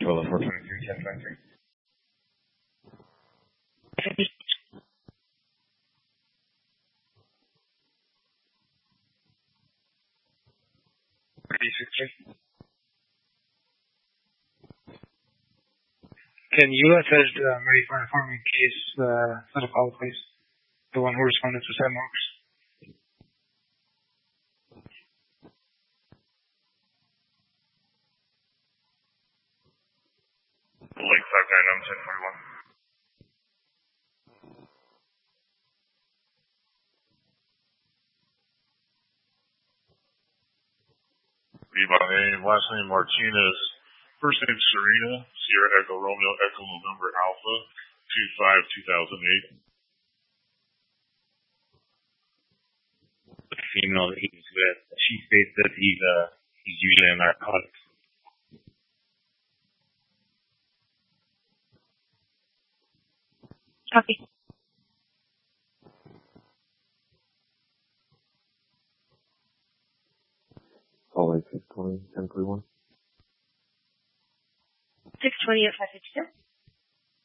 12 423, 1023. Can U.S. has ready for informing case for the call, please? The one who responded to Sam Marks. Lake 599 1041. Name, last name Martinez, first name Serena, Sierra Echo Romeo Echo November Alpha, 25-2008. The female that he's with, she states that he's usually in narcotics. Copy. All 620, 1031. 620 at 552.